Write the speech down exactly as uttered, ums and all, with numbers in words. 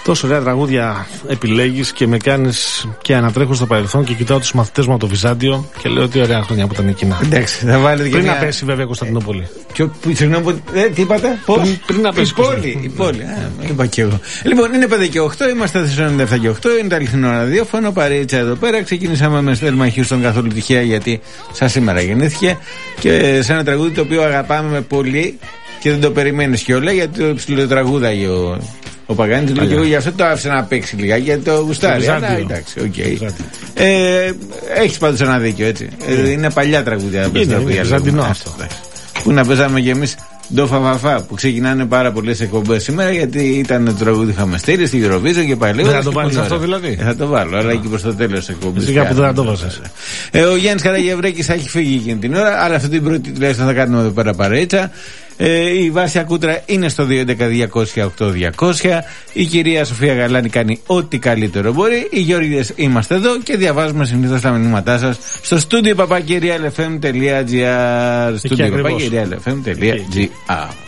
Τόσο ωραία τραγούδια επιλέγεις και με κάνεις και ανατρέχω στο παρελθόν και κοιτάω τους μαθητές μου από το Βυζάντιο και λέω τι ωραία χρόνια που ήταν εκείνα. Εντάξει, θα βάλετε πριν μια... να πέσει βέβαια Κωνσταντινούπολη. Και, συγγνώμη, ε, τι είπατε, πώς? Πριν, πριν να πέσει η πόλη. Η πόλη. Α, είπα και εγώ. Λοιπόν, είναι πέντε και οκτώ, είμαστε στο ενενήντα επτά και οκτώ, είναι το αληθινό ραδιόφωνο, παρέτσα εδώ πέρα. Ξεκινήσαμε με Στέλμα Χιούστον καθόλου τυχαία γιατί σαν σήμερα γεννήθηκε και σε ένα τραγούδι το οποίο αγαπάμε πολύ και δεν το περιμένεις κιόλα γιατί το ψιλοτραγούδαγε ο. Ο Παγάνης λέει και εγώ γι' αυτό το άφησα να παίξει λιγάκι γιατί το γουστάρει. Αλλά εντάξει, οκ. Okay. Ε, έχεις πάντως ένα δίκιο, έτσι. Yeah. Ε, είναι παλιά τραγούδια. Είναι, είναι, είναι βυζαντινό αυτό. Που να παίζαμε κι εμείς ντοφαφαφά που ξεκινάνε πάρα πολλές εκπομπές σήμερα γιατί ήταν το τραγούδι χαμαστήρι στη Eurovision και πάλι. Δεν θα το βάλεις αυτό δηλαδή. Ε, θα το βάλω, αλλά εκεί προς το τέλος της εκπομπής. Σιγά που δεν θα το βάζεις. Ε, ο Γιάννης Καραγευρέκης θα έχει φύγει εκείνη την ώρα, αλλά αυτή την πρώτη τουλάχιστον θα κάνουμε εδώ πέρα παρέτσα. Ε, η Βάσια Κούτρα είναι στο δύο έντεκα διακόσια οκτώ διακόσια. Η κυρία Σοφία Γαλάνη κάνει ό,τι καλύτερο μπορεί. Οι Γιώργηδες είμαστε εδώ και διαβάζουμε συνήθως τα μηνύματά σας στο studio παπάκι real f m τελεία g r. studio παπάκι real f m τελεία g r.